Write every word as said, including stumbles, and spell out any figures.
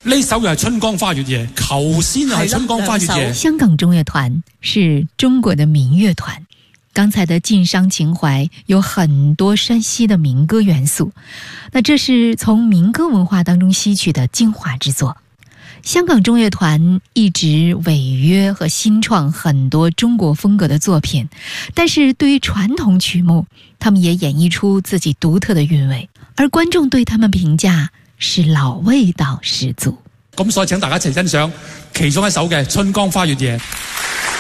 呢首又係春光花月夜，頭先係春光花月夜。 香港中樂團是中國的民樂團，剛才的晉商情懷有很多山西的民歌元素，那這是從民歌文化當中吸取的精華之作。香港中樂團一直違約和新創很多中國風格的作品，但是對於傳統曲目，他們也演繹出自己獨特的韻味，而觀眾對他們評價是老味道十足。 咁所以請大家一齊欣賞其中一首嘅《春光花月夜》。